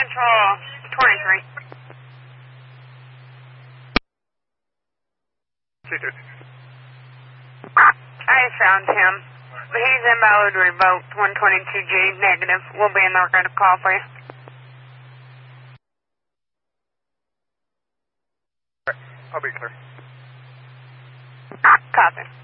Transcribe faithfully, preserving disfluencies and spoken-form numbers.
Control twenty-three. I found him. He's invalid revoked, one twenty-two G, negative. We'll be in the record to call for you. I'll be clear. Copy.